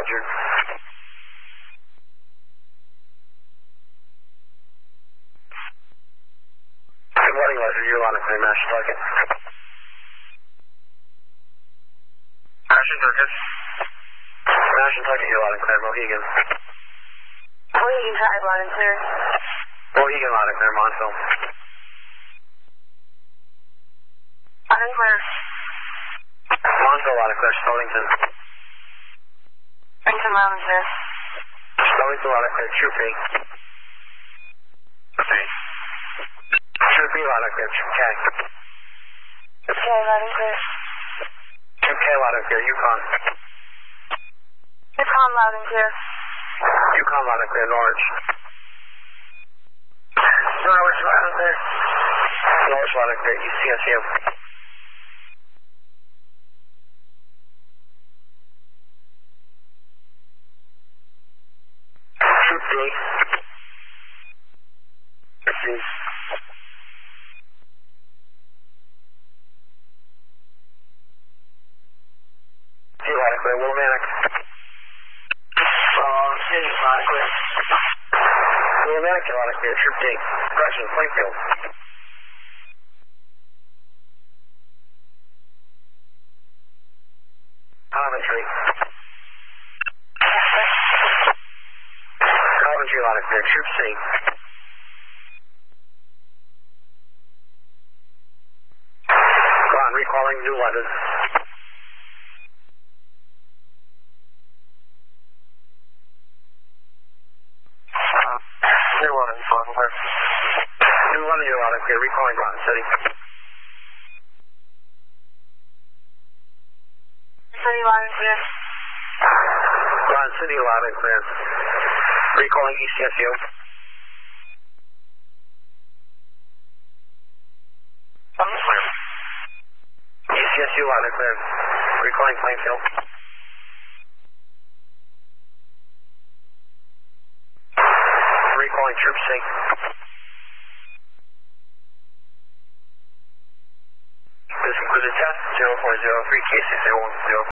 Roger. Good morning, Roger. You're on a clear, Master Target. Master Target. Master Target, you're on a clear, Mohegan. Mohegan, hi, loud and clear. Mohegan, loud and clear, Montville. Loud and clear. Montville, loud and clear, Stonington. Stonington, loud and clear. Stonington, loud and clear, Troop B. Okay. Troop B, loud and clear, Troop K. Troop K, loud and clear. Troop K, loud and clear, Yukon. Yukon, loud and clear. Yukon, loud and clear, Norwich. Norwich, loud and clear. Norwich, loud and clear, ECSU. Troop D. Receive. D, loud and clear, Willimantic. C, loud and clear. Willimantic, loud and clear, Troop D. Correction, Plainfield. Coventry. Coventry, loud and clear, Troop C. Go on, recalling new London. New London, loud and clear. New London, you're loud and clear, recalling Groton City. City, loud and clear. Groton City, loud and clear. Recalling ECSU. Clear. ECSU, loud and clear. Recalling Plainfield. Recalling Troop C. This concludes the test, 0403 K6010.